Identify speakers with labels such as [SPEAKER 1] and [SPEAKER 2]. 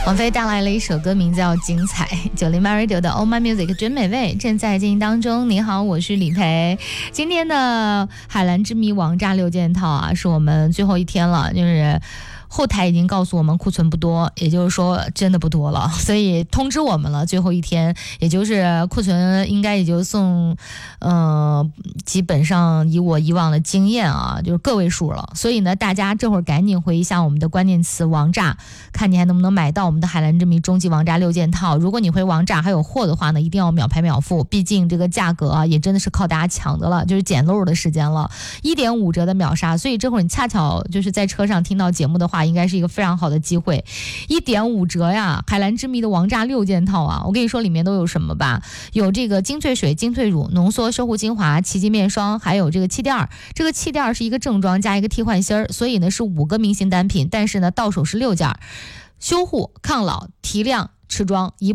[SPEAKER 1] 王菲带来了一首歌，名叫《精彩》。90 Radio 的 Oh My Music 真美味正在进行当中。你好，我是李培。今天的海蓝之谜王炸6件套啊，是我们最后一天了，就是后台已经告诉我们库存不多，也就是说真的不多了，所以通知我们了，最后一天，也就是库存应该也就剩，基本上以我以往的经验啊，就是个位数了。所以呢，大家这会儿赶紧回一下我们的关键词王炸，看你还能不能买到我们的海蓝之谜终极王炸6件套。如果你回王炸还有货的话呢，一定要秒拍秒付，毕竟这个价格啊也真的是靠大家抢的了，就是捡漏的时间了，1.5折的秒杀。所以这会儿你恰巧就是在车上听到节目的话，应该是一个非常好的机会，1.5折呀！海蓝之谜的王炸6件套啊，我跟你说里面都有什么吧？有这个精粹水、精粹乳、浓缩修护精华、奇迹面霜，还有这个气垫。这个气垫是一个正装加一个替换芯儿，所以呢是5个明星单品，但是呢到手是6件，修护、抗老、提亮、持妆一